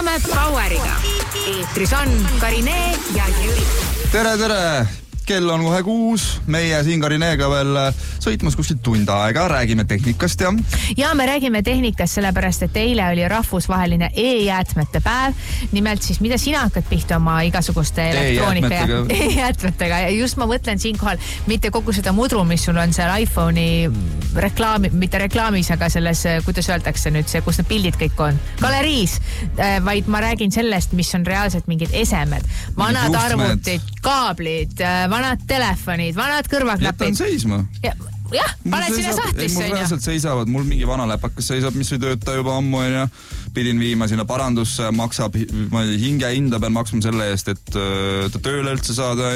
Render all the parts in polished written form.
Sõidujaama Poweriga. Eetris on Karinee ja Jüri. Tere! Kell on kohe 6. Meie siin Karineega veel sõitmas kuskil tund aega. Räägime tehnikast, jah? Ja me räägime tehnikast sellepärast, et eile oli rahvusvaheline e-jäätmete päev. Nimelt siis, mida sina hakkad pihta oma igasuguste elektroonika ja e-jäätmetega. Ja just ma mõtlen siinkohal mitte kogu seda mudru, mis sul on seal iPhone'i mitte reklaamis, aga selles, kuidas öeldakse nüüd see, kus need pildid kõik on. Galeriis, vaid ma räägin sellest, mis on reaalselt mingid esemed. Vanad arvutid, kaablid, vanad telefonid, vanad kõrvaklapid. Jätan seisma. Jah, paned sinna sahtlisse. Mul reaalselt seisavad, mul mingi vana läpakas seisab, mis ei tööta juba ammu ja pidin viima sinna parandusse, maksab, ma hinge hinda pean maksma selle eest, et ta tööle üldse saada,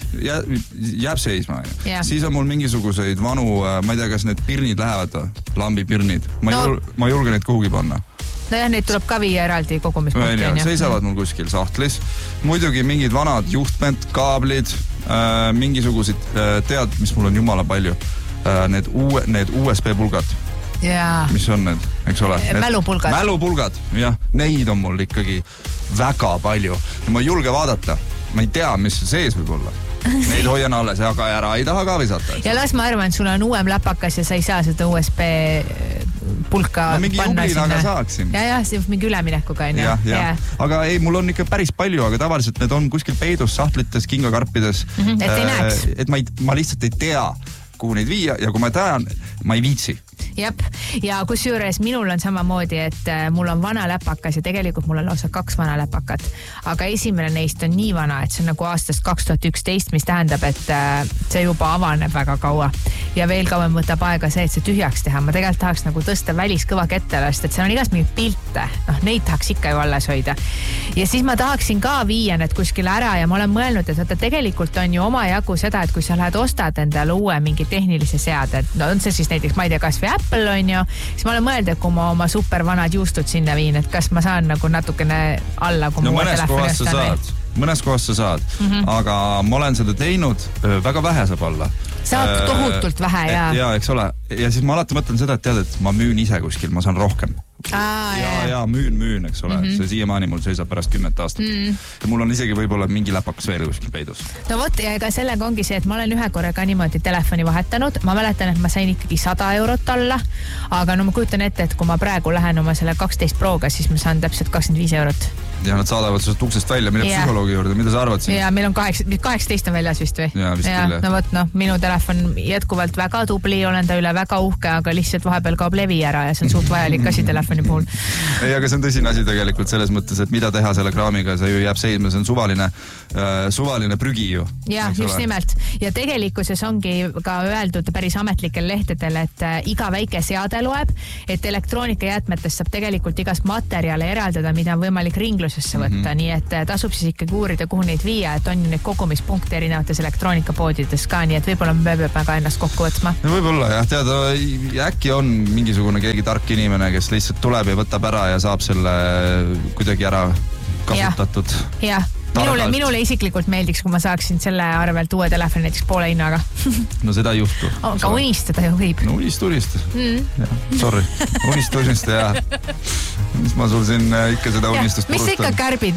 jääb seisma. Siis on mul mingisuguseid vanu, ma ei tea, kas need pirnid lähevad, lambipirnid. Ma julgen neid kuhugi panna. Nojah, neid tuleb ka viia eraldi kogumispunkti. Seisavad mul kuskil sahtlis. Muidugi mingid vanad juhtmed, kaablid, mingisugused, tead, mis mul on jumala palju, need USB-pulgad. Mis on need, eks ole? Mälupulgad. Mälupulgad, jah. Neid on mul ikkagi väga palju. Ma ei julge vaadata. Ma ei tea, mis sees võib olla. Neid hoian alles, aga ära ei taha ka visata. Ja las ma arvan, sul on uuem läpakas ja sa ei saa seda USB pulka panna sinna. Mingi jublinaga saaksin. Ja, mingi üleminekuga. Aga ei, mul on ikka päris palju, aga tavaliselt need on kuskil peidus, sahtlites, kingakarpides. Et ei näeks. Et ma lihtsalt ei tea, kuhu neid viia ja kui ma tean, ma ei viitsi. Jep, ja kusjuures minul on samamoodi, et mul on vana läpakas ja tegelikult mul on lausa 2 vana läpakat. Aga esimene neist on nii vana, et see on nagu aastast 2011, mis tähendab, et see juba avaneb väga kaua. Ja veel kauem võtab aega see, et see tühjaks teha. Ma tegelikult tahaks nagu tõsta väliskõva kettelast, et seal on igast mingi pilte. Neid tahaks ikka ju alles hoida. Ja siis ma tahaksin ka viia need kuskile ära ja ma olen mõelnud, et tegelikult on ju oma jagu seda, et kui sa lähed ostad endale uue mingi tehnilise seade, on see siis näiteks, ma ei tea, kas või Apple on ju, siis ma olen mõelnud, et kui ma oma super vanad juustud sinna viin, et kas ma saan nagu natukene alla, kui ma uue telefoni ostan. Mõnes kohas sa saad, aga ma olen seda teinud, väga vähe saab olla. Saad tohutult vähe, jaa. Jaa, eks ole. Ja siis ma alati mõtlen seda, et tead, et ma müün ise kuskil, ma saan rohkem. Ja müün, eks ole. See siiamaani mul seisab pärast 10 aastat. Ja mul on isegi võib-olla mingi läpakas veel kuskil peidus. No vot, ja ega sellega ongi see, et ma olen ühe korra ka niimoodi telefoni vahetanud. Ma mäletan, et ma sain ikkagi 100 eurot alla, aga no ma kujutan ette, et kui ma praegu lähen oma selle 12 Proga, siis ma saan täpselt 25 eurot. Ja nad saadavad sellest uksest välja, mine psühholoogi juurde, mida sa arvad siin? Ja meil on 18 on väljas vist või? Ja, vist küll. No võt, minu telefon jätkuvalt väga tubli, olen ta üle väga uhke, aga lihtsalt vahepeal kaob levi ära ja see on suht vajalik asi telefoni puhul. Ei, aga see on tõsine asi tegelikult selles mõttes, et mida teha selle kraamiga, see ju jääb seisma, see on suvaline prügi ju. Ja, just nimelt. Ja tegelikkuses ongi ka öeldud päris ametlikel lehtedel, et iga väike seade loeb, et elektroonikajäätmetest saab tegelikult igast materjale eraldada, mida on võimalik ringlusesse võtta, nii et tasub siis ikkagi uurida, kuhu neid viia, et on ju neid kogumispunkte erinevates elektroonikapoodides ka, nii et võib-olla me peab ka ennast kokku võtma. Võib-olla jah, teada, äkki on mingisugune keegi tark inimene, kes lihtsalt tuleb ja võtab ära ja saab selle kuidagi ära kasutatud. Jah. Minule isiklikult meeldiks, kui ma saaksin selle arvelt uue telefoni näiteks poole hinnaga. No seda ei juhtu. Aga unistada ju võib. No unista. Sorry. Unista, jah. Mis ma sul siin ikka seda unistust purustan. Mis ikka kärbid?